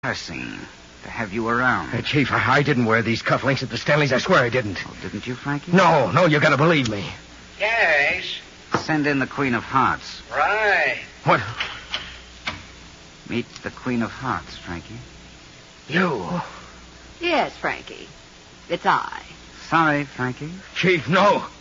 embarrassing to have you around. Hey, Chief, I didn't wear these cufflinks at the Stanleys. I swear I didn't. Oh, didn't you, Frankie? No, you gotta believe me. Yes. Send in the Queen of Hearts. Right. What? Meet the Queen of Hearts, Frankie. You? Yes, Frankie. It's I. Sorry, Frankie. Chief, no.